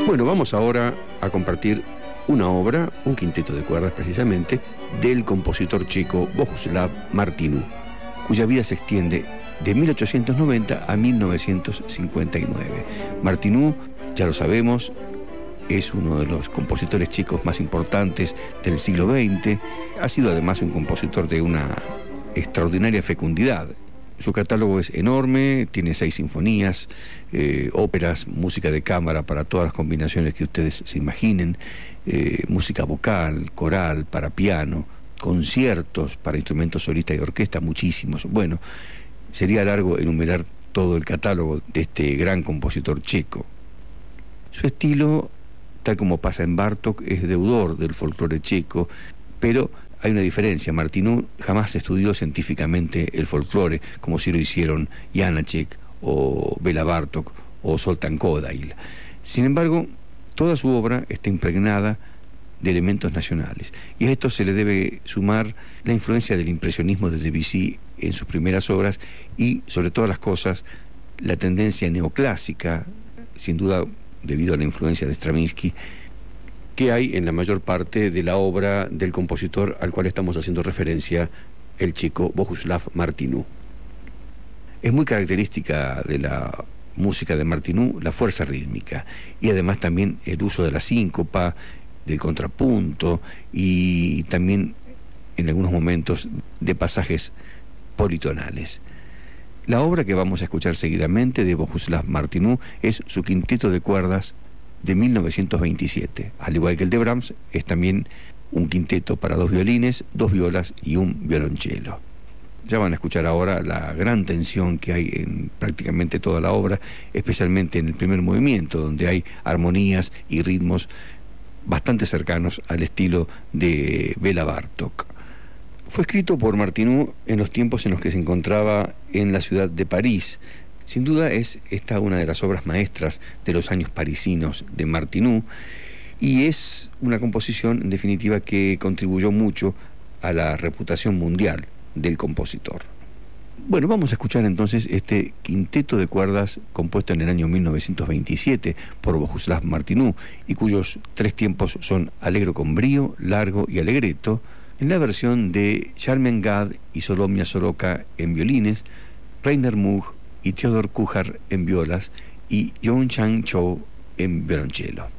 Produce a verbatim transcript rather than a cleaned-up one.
Bueno, vamos ahora a compartir una obra, un quinteto de cuerdas precisamente, del compositor checo Bohuslav Martinů, cuya vida se extiende de mil ochocientos noventa a mil novecientos cincuenta y nueve. Martinů, ya lo sabemos, es uno de los compositores checos más importantes del siglo veinte. Ha sido además un compositor de una extraordinaria fecundidad. Su catálogo es enorme, tiene seis sinfonías, eh, óperas, música de cámara para todas las combinaciones que ustedes se imaginen, eh, música vocal, coral, para piano, conciertos para instrumentos solistas y orquesta, muchísimos. Bueno, sería largo enumerar todo el catálogo de este gran compositor checo. Su estilo, tal como pasa en Bartók, es deudor del folclore checo, pero hay una diferencia. Martinů jamás estudió científicamente el folclore, como si lo hicieron Janáček o Béla Bartók o Zoltán Kodály. Sin embargo, toda su obra está impregnada de elementos nacionales, y a esto se le debe sumar la influencia del impresionismo de Debussy en sus primeras obras y, sobre todas las cosas, la tendencia neoclásica, sin duda debido a la influencia de Stravinsky, que hay en la mayor parte de la obra del compositor al cual estamos haciendo referencia, el checo Bohuslav Martinů. Es muy característica de la música de Martinů la fuerza rítmica, y además también el uso de la síncopa, del contrapunto, y también en algunos momentos de pasajes politonales. La obra que vamos a escuchar seguidamente de Bohuslav Martinů es su quinteto de cuerdas de mil novecientos veintisiete. Al igual que el de Brahms, es también un quinteto para dos violines, dos violas y un violonchelo. Ya van a escuchar ahora la gran tensión que hay en prácticamente toda la obra, especialmente en el primer movimiento, donde hay armonías y ritmos bastante cercanos al estilo de Béla Bartók. Fue escrito por Martinů en los tiempos en los que se encontraba en la ciudad de París. Sin duda es esta una de las obras maestras de los años parisinos de Martinů, y es una composición, en definitiva, que contribuyó mucho a la reputación mundial del compositor. Bueno, vamos a escuchar entonces este quinteto de cuerdas compuesto en el año mil novecientos veintisiete por Bohuslav Martinů, y cuyos tres tiempos son allegro con brío, largo y allegretto, en la versión de Charmian Gad y Solomia Soroka en violines, Rainer Moog y Theodor Kuhar en violas, y John Chang Cho en violonchelo.